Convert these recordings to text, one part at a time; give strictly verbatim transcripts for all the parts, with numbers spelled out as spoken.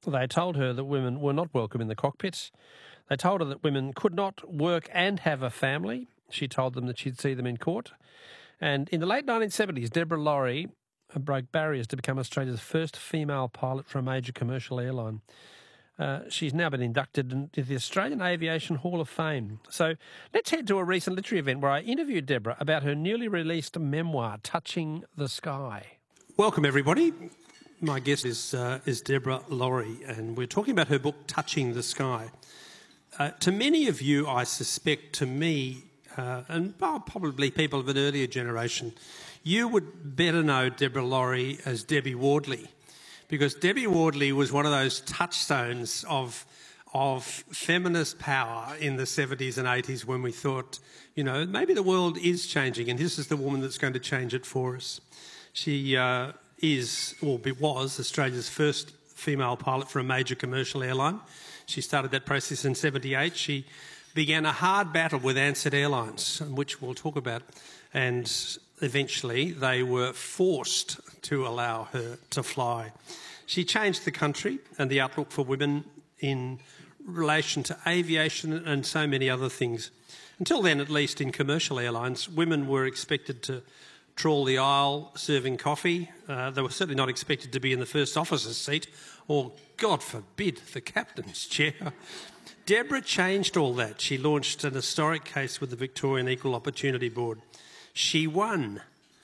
They told her that women were not welcome in the cockpit. They told her that women could not work and have a family. She told them that she'd see them in court. And in the late nineteen seventies, Deborah Laurie broke barriers to become Australia's first female pilot for a major commercial airline. Uh, she's now been inducted into the Australian Aviation Hall of Fame. So let's head to a recent literary event where I interviewed Deborah about her newly released memoir, Touching the Sky. Welcome, everybody. My guest is uh, is Deborah Laurie, and we're talking about her book, Touching the Sky. Uh, to many of you, I suspect, to me, uh, and well, probably people of an earlier generation, you would better know Deborah Laurie as Debbie Wardley, because Debbie Wardley was one of those touchstones of, of feminist power in the seventies and eighties when we thought, you know, maybe the world is changing and this is the woman that's going to change it for us. She uh, is, or was, Australia's first female pilot for a major commercial airline. She started that process in seventy-eight. She began a hard battle with Ansett Airlines, which we'll talk about, and eventually they were forced to allow her to fly. She changed the country and the outlook for women in relation to aviation and so many other things. Until then, at least in commercial airlines, women were expected to trawl the aisle serving coffee. Uh, they were certainly not expected to be in the first officer's seat or, God forbid, the captain's chair. Deborah changed all that. She launched an historic case with the Victorian Equal Opportunity Board. She won.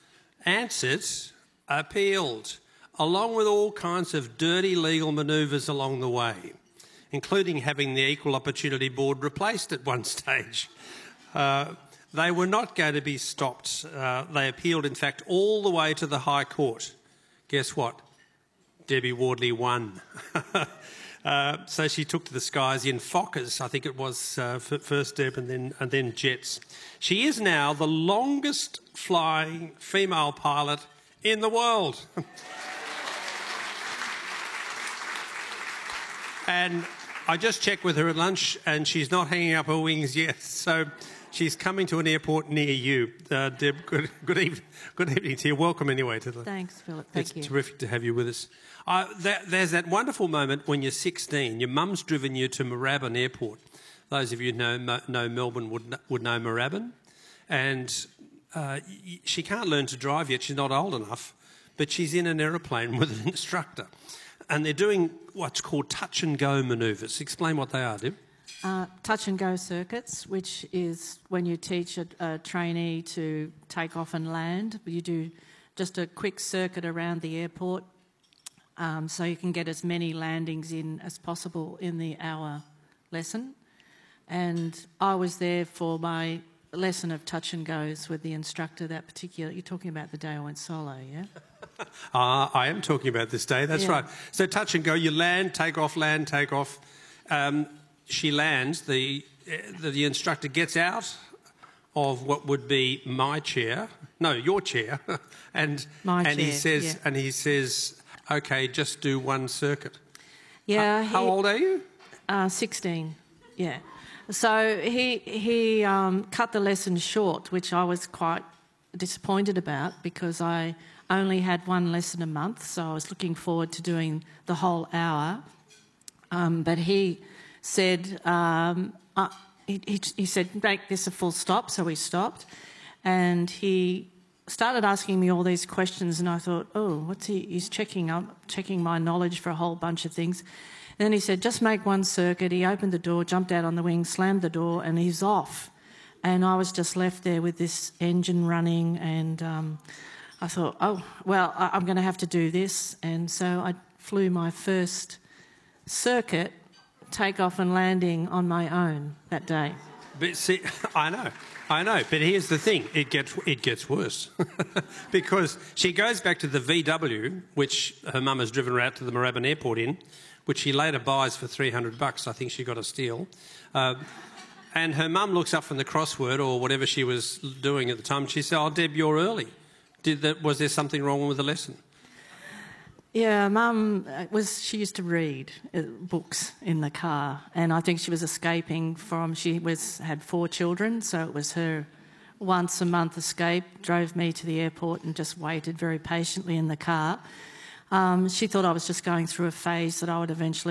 Ansett appealed, along with all kinds of dirty legal manoeuvres along the way, including having the Equal Opportunity Board replaced at one stage. Uh, they were not going to be stopped. Uh, they appealed, in fact, all the way to the High Court. Guess what? Debbie Wardley won. Uh, so she took to the skies in Fokkers, I think it was uh, first Deb and then, and then jets. She is now the longest flying female pilot in the world. And I just checked with her at lunch and she's not hanging up her wings yet. So she's coming to an airport near you. Uh, Deb, good, good, evening, good evening to you. Welcome anyway to the... Thanks, Philip. Thank it's you. It's terrific to have you with us. Uh, that, there's that wonderful moment when you're sixteen. Your mum's driven you to Moorabbin Airport. Those of you who know, know Melbourne would, would know Moorabbin. And uh, she can't learn to drive yet. She's not old enough. But she's in an aeroplane with an instructor. And they're doing what's called touch-and-go manoeuvres. Explain what they are, Deb. Uh, touch-and-go circuits, which is when you teach a, a trainee to take off and land. You do just a quick circuit around the airport um, so you can get as many landings in as possible in the hour lesson. And I was there for my lesson of touch-and-goes with the instructor that particular... You're talking about the day I went solo, yeah? uh, I am talking about this day, that's yeah. right. So touch-and-go, you land, take off, land, take off... Um, She lands, the, the the instructor gets out of what would be my chair, no, your chair, and my and chair, he says yeah. and he says, okay, just do one circuit. Yeah. Uh, how he, old are you? Uh, sixteen. Yeah. So he he um, cut the lesson short, which I was quite disappointed about because I only had one lesson a month, so I was looking forward to doing the whole hour. Um, but he said, um, uh, he, he, he said, make this a full stop, so we stopped. And he started asking me all these questions, and I thought, oh, what's he, he's checking up, checking my knowledge for a whole bunch of things. And then he said, just make one circuit. He opened the door, jumped out on the wing, slammed the door, and he's off. And I was just left there with this engine running, and um, I thought, oh, well, I, I'm going to have to do this. And so I flew my first circuit, take-off and landing on my own that day. But see, I know, I know. But here's the thing: it gets it gets worse because she goes back to the V W, which her mum has driven her out to the Moorabbin Airport in, which she later buys for three hundred bucks. I think she got a steal. Uh, and her mum looks up from the crossword or whatever she was doing at the time. She said, "Oh, Deb, you're early. Did that? Was there something wrong with the lesson?" Yeah, Mum was. She used to read uh, books in the car, and I think she was escaping from. She was had four children, so it was her once a month escape. Drove me to the airport and just waited very patiently in the car. Um, she thought I was just going through a phase that I would eventually